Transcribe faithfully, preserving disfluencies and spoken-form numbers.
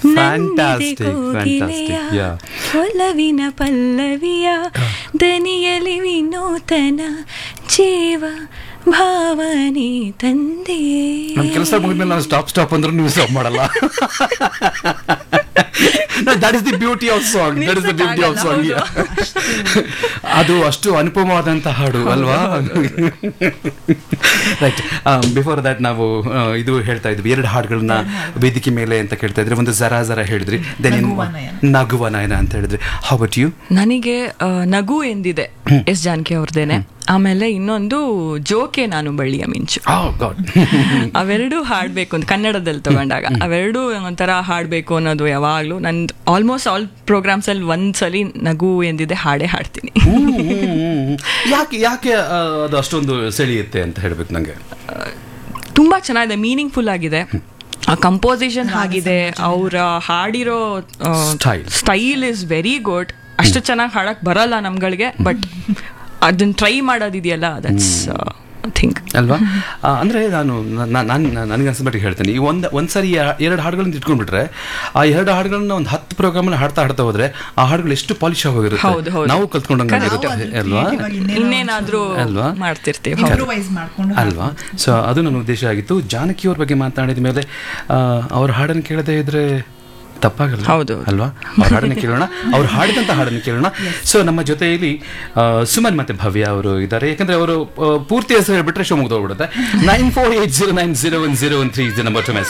Fantastic, fantastic, yeah. ಒಲವಿನ ಪಲ್ಲವಿಯ ದನಿಯಲಿ ವಿನೂತನ ಜೀವ ಭಾವನೆ ತಂದೆ. ನಮ್ಮ ಕೆಲಸ ಮುಗಿದ್ಮೇಲೆ ನಾವು ಸ್ಟಾಪ್ ಸ್ಟಾಪ್ ಅಂದ್ರೂ ನೀವು ಸ್ಟಾಪ್ ಮಾಡಲ್ಲ. That is the beauty of song, that is the beauty of song. ಅದು ಅಷ್ಟು ಅನುಪಮವಾದಂಥ ಹಾಡು ಅಲ್ವಾ? ರೈಟ್. ಬಿಫೋರ್ ದಟ್ ನಾವು ಇದು ಹೇಳ್ತಾ ಇದ್ವಿ, ಎರಡು ಹಾಡುಗಳನ್ನ ವೇದಿಕೆ ಮೇಲೆ ಅಂತ ಕೇಳ್ತಾ ಇದ್ರಿ. ಒಂದು ಜರಾ ಜರಾ ಹೇಳಿದ್ರಿ, ದೆನ್ ನಗುವ ನಯನ ಅಂತ ಹೇಳಿದ್ರಿ. How but you? ನನಗೆ ನಗು ಎಂದಿದೆ ಎಸ್ ಜಾನಕಿ ಅವ್ರದ್ದೇನೆ. ಆಮೇಲೆ ಇನ್ನೊಂದು ಜೋಕೆ ನಾನು ಬಳ್ಳಿಯ ಮಿಂಚು. ಅವೆರಡು ಹಾಡ್ಬೇಕು ಅಂತ ಕನ್ನಡದಲ್ಲಿ ತಗೊಂಡಾಗ ಅವೆರಡು ಒಂಥರ ಹಾಡ್ಬೇಕು ಅನ್ನೋದು ಯಾವಾಗ್ಲೂ ನಂದು ಆಲ್ಮೋಸ್ಟ್ ಆಲ್ ಪ್ರೋಗ್ರಾಮ್ಸ್ ಅಲ್ಲಿ ಒಂದ್ಸಲಿ ನಗು ಎಂದಿದೆ ಹಾಡೇ ಹಾಡ್ತೀನಿ. ಯಾಕೆ ಯಾಕೆ ಅದು ಅಷ್ಟೊಂದು ಸೆಳೆಯುತ್ತೆ ಅಂತ ಹೇಳ್ಬೇಕು ನಂಗೆ. ತುಂಬಾ ಚೆನ್ನಾಗಿದೆ, ಮೀನಿಂಗ್ ಫುಲ್ ಆಗಿದೆ, ಕಂಪೋಸಿಷನ್ ಆಗಿದೆ, ಅವರ ಹಾಡಿರೋ ಸ್ಟೈಲ್ ಇಸ್ ವೆರಿ ಗುಡ್. ಅಷ್ಟು ಚೆನ್ನಾಗಿ ಹಾಡಕ್ ಬರಲ್ಲ ನಮ್ಗಳಿಗೆ, ಬಟ್ ಅದನ್ನ ಟ್ರೈ ಮಾಡೋದಿದೆಯಲ್ಲ, ದಟ್ಸ್ ಥಿಂಕ್ ಅಲ್ವಾ? ಅಂದರೆ ನಾನು ನಾನು ನನಗೆ ಅನ್ಸ್ಬಿಟ್ಟು ಹೇಳ್ತೀನಿ, ಈ ಒಂದು ಒಂದ್ಸರಿ ಎರಡು ಹಾಡುಗಳನ್ನ ಇಟ್ಕೊಂಡ್ಬಿಟ್ರೆ ಆ ಎರಡು ಹಾಡುಗಳನ್ನ ಒಂದು ಹತ್ತು ಪ್ರೋಗ್ರಾಮಲ್ಲಿ ಹಾಡ್ತಾ ಹಾಡ್ತಾ ಹೋದ್ರೆ ಆ ಹಾಡುಗಳು ಎಷ್ಟು ಪಾಲಿಶ್ ಆಗೋಗಿರುತ್ತೆ, ನಾವು ಕಲ್ತ್ಕೊಂಡಂಗಿರುತ್ತೆ ಅಲ್ವಾ? ಇನ್ನೇನಾದ್ರೂ ಅಲ್ವಾ ಮಾಡ್ತಿರ್ತೀವಿ ಅಲ್ವಾ? ಸೊ ಅದು ನನ್ನ ಉದ್ದೇಶ ಆಗಿತ್ತು. ಜಾನಕಿಯವ್ರ ಬಗ್ಗೆ ಮಾತನಾಡಿದ ಮೇಲೆ ಅವ್ರ ಹಾಡನ್ನು ಕೇಳದೇ ಇದ್ರೆ ತಪ್ಪಾಗಲ್ಲ, ಹೌದು ಅಲ್ವಾ? ಅವ್ರ ಹಾಡನ್ನು ಕೇಳೋಣ, ಅವ್ರು ಹಾಡಿದಂಥ ಹಾಡನ್ನು ಕೇಳೋಣ. ಸೊ ನಮ್ಮ ಜೊತೆಯಲ್ಲಿ ಸುಮನ್ ಮತ್ತೆ ಭವ್ಯ ಅವರು ಇದ್ದಾರೆ. ಯಾಕಂದ್ರೆ ಅವರು ಪೂರ್ತಿ ಹೆಸರು ಹೇಳ್ಬಿಟ್ರೆ show ಮುಗ್ದೋಗ್ಬಿಡುತ್ತೆ. Nine four eight zero nine zero one zero one three is the number two message.